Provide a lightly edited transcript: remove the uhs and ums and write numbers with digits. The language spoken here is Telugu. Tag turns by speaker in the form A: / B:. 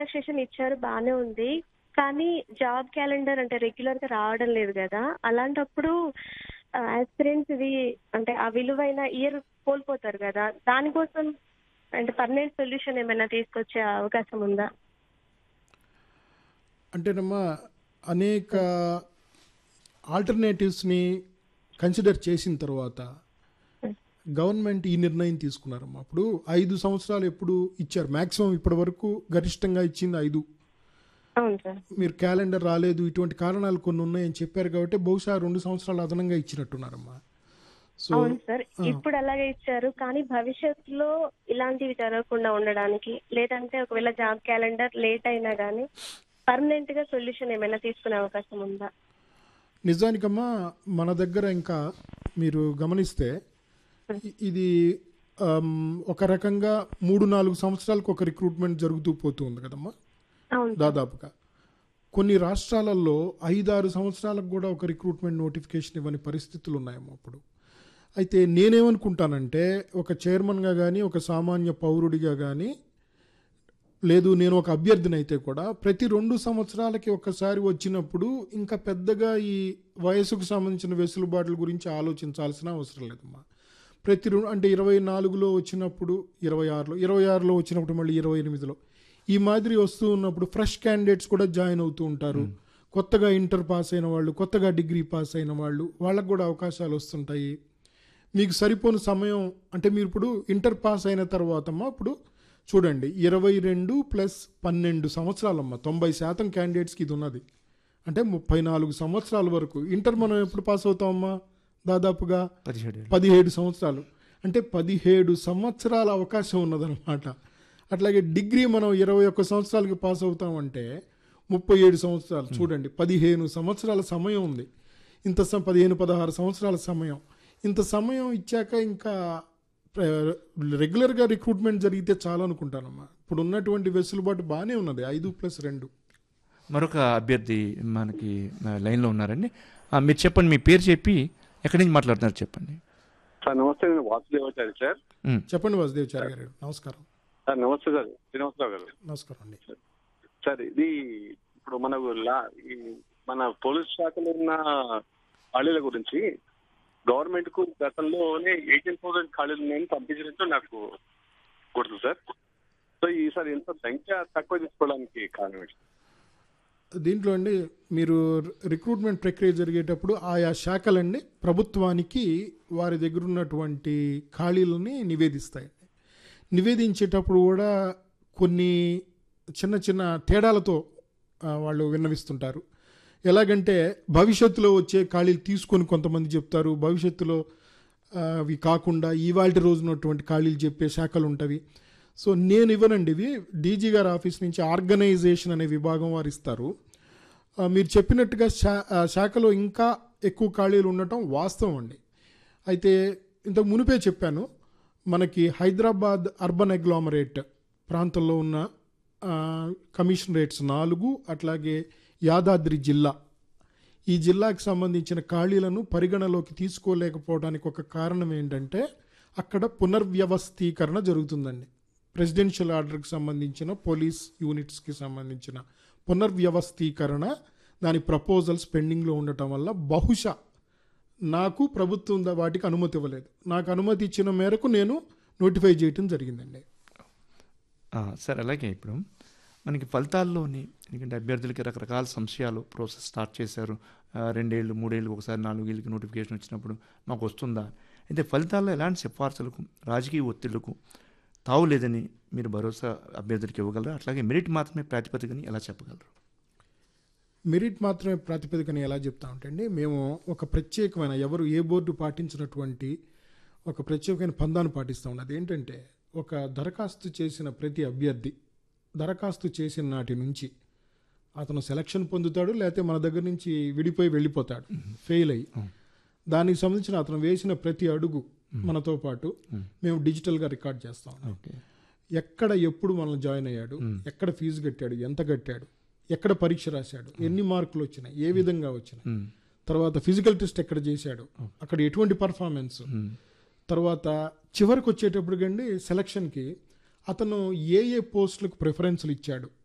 A: రిలాక్సేషన్ ఇచ్చారు, బానే ఉంది. కానీ జాబ్ క్యాలెండర్ అంటే రెగ్యులర్‌గా రావడం లేదు గదా! అలాంటప్పుడు యాస్పిరెంట్స్ ఇది అంటే ఆ విలువైన ఇయర్ కోల్పోతారు గదా! దానికోసం అంటే పర్మనెంట్ సొల్యూషన్ ఏమైనా తీసుకొచ్చే అవకాశం ఉందా?
B: అంటేనమ్మా అనేక ఆల్టర్నేటివ్స్ని కన్సిడర్ చేసిన తర్వాత గవర్నమెంట్ ఈ నిర్ణయం తీసుకున్నారమ్మా. అప్పుడు 5 సంవత్సరాలు ఎప్పుడు ఇచ్చారు, మ్యాక్సిమం ఇప్పటి వరకు గరిష్టంగా ఇచ్చింది 5.
A: అవును సార్.
B: మీరు క్యాలెండర్ రాలేదు, ఇటువంటి కారణాలు కొన్ని ఉన్నాయని చెప్పారు కాబట్టి బహుశా 2 సంవత్సరాలు అదనంగా ఇచ్చినట్టున్నారమ్మా. సో
A: అవును సార్. ఇప్పుడు అలాగే ఇచ్చారు. కానీ భవిష్యత్తులో ఇలాంటివి జరగకుండా ఉండడానికి, లేదంటే ఒకవేళ జాబ్ క్యాలెండర్ లేట్ అయినా గానీ పర్మనెంట్‌గా సొల్యూషన్ ఏమైనా తీసుకునే అవకాశం ఉందా?
B: నిజానికమ్మా మన దగ్గర ఇంకా మీరు గమనిస్తే ఇది ఒక రకంగా 3-4 సంవత్సరాలకు ఒక రిక్రూట్మెంట్ జరుగుతూ పోతూ ఉంది కదమ్మా
A: అవును సార్.
B: దాదాపుగా. కొన్ని రాష్ట్రాలలో 5-6 సంవత్సరాలకు కూడా ఒక రిక్రూట్మెంట్ నోటిఫికేషన్ ఇవ్వని పరిస్థితులు ఉన్నాయమ్మా అప్పుడు. అయితే నేనేమనుకుంటానంటే ఒక చైర్మన్గా కానీ, ఒక సామాన్య పౌరుడిగా కానీ, లేదు నేను ఒక అభ్యర్థిని అయితే కూడా ప్రతి 2 సంవత్సరాలకి ఒకసారి వచ్చినప్పుడు ఇంకా పెద్దగా ఈ వయసుకు సంబంధించిన వెసులుబాట్ల గురించి ఆలోచించాల్సిన అవసరం లేదమ్మా. అంటే 24లో వచ్చినప్పుడు 26లో, 26లో వచ్చినప్పుడు మళ్ళీ 28లో ఈ మాదిరి వస్తూ ఉన్నప్పుడు ఫ్రెష్ క్యాండిడేట్స్ కూడా జాయిన్ అవుతూ ఉంటారు. కొత్తగా ఇంటర్ పాస్ అయిన వాళ్ళు, కొత్తగా డిగ్రీ పాస్ అయిన వాళ్ళు, వాళ్ళకు కూడా అవకాశాలు వస్తుంటాయి. మీకు సరిపోని సమయం అంటే మీరు ఇప్పుడు ఇంటర్ పాస్ అయిన తర్వాతమ్మా ఇప్పుడు చూడండి 22 + 12 సంవత్సరాలమ్మా 90% క్యాండిడేట్స్కి ఇది ఉన్నది. అంటే 34 సంవత్సరాల వరకు. ఇంటర్ మనం ఎప్పుడు పాస్ అవుతామమ్మా? దాదాపుగా 17 సంవత్సరాలు. అంటే 17 సంవత్సరాల అవకాశం ఉన్నదన్నమాట. అట్లాగే డిగ్రీ మనం 21 సంవత్సరాలకి పాస్ అవుతామంటే 37 సంవత్సరాలు. చూడండి 15 సంవత్సరాల సమయం ఉంది. 15-16 సంవత్సరాల సమయం. ఇంత సమయం ఇచ్చాక ఇంకా రెగ్యులర్గా రిక్రూట్మెంట్ జరిగితే చాలు అనుకుంటానమ్మా. ఇప్పుడు ఉన్నటువంటి వెసులుబాటు బాగానే ఉన్నది 5+2.
C: మరొక అభ్యర్థి మనకి లైన్లో ఉన్నారండి. మీరు చెప్పండి, మీ పేరు చెప్పి ఎక్కడి నుంచి మాట్లాడుతున్నారు చెప్పండి.
D: సార్ నమస్తే, నేను వాసుదేవాచారి సార్.
B: చెప్పండి వాసుదేవాచారి గారు. నమస్కారం
D: సార్. నమస్తే సార్, శ్రీనివాసరావు గారు.
B: నమస్కారం అండి
D: సార్. ఇది ఇప్పుడు మన పోలీస్ శాఖలో ఉన్న ఖాళీల గురించి గవర్నమెంట్ కు గతంలోనే 18,000 ఖాళీలు ఉన్నాయని పంపించడంతో నాకు గుర్తు సార్. సో ఈసారి ఎంత సంఖ్య తక్కువ తీసుకోవడానికి కారణం ఏంటి?
B: దీంట్లో అండి మీరు రిక్రూట్మెంట్ ప్రక్రియ జరిగేటప్పుడు ఆయా శాఖలన్నీ ప్రభుత్వానికి వారి దగ్గర ఉన్నటువంటి ఖాళీలని నివేదిస్తాయండి. నివేదించేటప్పుడు కూడా కొన్ని చిన్న చిన్న తేడాలతో వాళ్ళు విన్నవిస్తుంటారు. ఎలాగంటే భవిష్యత్తులో వచ్చే ఖాళీలు తీసుకొని కొంతమంది చెప్తారు, భవిష్యత్తులో అవి కాకుండా ఇవాళ రోజునటువంటి ఖాళీలు చెప్పే శాఖలు ఉంటవి. సో నేను ఇవ్వనండి, ఇవి డీజీ గారి ఆఫీస్ నుంచి ఆర్గనైజేషన్ అనే విభాగం వారు ఇస్తారు. మీరు చెప్పినట్టుగా శాఖలో ఇంకా ఎక్కువ ఖాళీలు ఉండటం వాస్తవం అండి. అయితే ఇంతకు మునిపే చెప్పాను, మనకి హైదరాబాద్ అర్బన్ అగ్లామరేట్ ప్రాంతంలో ఉన్న కమిషనరేట్స్ 4, అట్లాగే యాదాద్రి జిల్లా, ఈ జిల్లాకు సంబంధించిన ఖాళీలను పరిగణలోకి తీసుకోలేకపోవడానికి ఒక కారణం ఏంటంటే అక్కడ పునర్వ్యవస్థీకరణ జరుగుతుందండి. ప్రెసిడెన్షియల్ ఆర్డర్కి సంబంధించిన పోలీస్ యూనిట్స్కి సంబంధించిన పునర్వ్యవస్థీకరణ, దాని ప్రపోజల్స్ పెండింగ్లో ఉండటం వల్ల బహుశా నాకు ప్రభుత్వం వాటికి అనుమతి ఇవ్వలేదు. నాకు అనుమతి ఇచ్చిన మేరకు నేను నోటిఫై చేయటం జరిగిందండి.
C: సార్, అలాగే ఇప్పుడు మనకి ఫలితాల్లోని ఎందుకంటే అభ్యర్థులకి రకరకాల సంశయాలు ప్రాసెస్ స్టార్ట్ చేశారు. 2 ఏళ్ళు 3 ఏళ్ళు ఒకసారి 4 ఏళ్ళకి నోటిఫికేషన్ వచ్చినప్పుడు మాకు వస్తుందా? అయితే ఫలితాల్లో ఎలాంటి సిఫార్సులకు, రాజకీయ ఒత్తిళ్లకు తావు లేదని మీరు భరోసా అభ్యర్థులకి ఇవ్వగలరా? అట్లాగే మెరిట్ మాత్రమే ప్రాతిపదికని ఎలా చెప్పగలరు?
B: మెరిట్ మాత్రమే ప్రాతిపదికని ఎలా చెప్తా ఉంటండి, మేము ఒక ప్రత్యేకమైన ఎవరు ఏ బోర్డు పాటించినటువంటి ఒక ప్రత్యేకమైన పందాన్ని పాటిస్తాం. అదేంటంటే ఒక దరఖాస్తు చేసిన ప్రతి అభ్యర్థి దరఖాస్తు చేసిన నాటి నుంచి అతను సెలక్షన్ పొందుతాడు, లేకపోతే మన దగ్గర నుంచి విడిపోయి వెళ్ళిపోతాడు ఫెయిల్ అయ్యి. దానికి సంబంధించిన అతను వేసిన ప్రతి అడుగు మనతో పాటు మేము డిజిటల్గా రికార్డ్ చేస్తాం. ఎక్కడ ఎప్పుడు మనం జాయిన్ అయ్యాడు, ఎక్కడ ఫీజు కట్టాడు, ఎంత కట్టాడు, ఎక్కడ పరీక్ష రాశాడు, ఎన్ని మార్కులు వచ్చినాయి, ఏ విధంగా వచ్చినాయి, తర్వాత ఫిజికల్ టెస్ట్ ఎక్కడ చేశాడు, అక్కడ ఎటువంటి పర్ఫార్మెన్స్, తర్వాత చివరికి వచ్చేటప్పుడు కండి సెలక్షన్కి అతను ఏ పోస్టులకు ప్రిఫరెన్స్లు ఇచ్చాడు,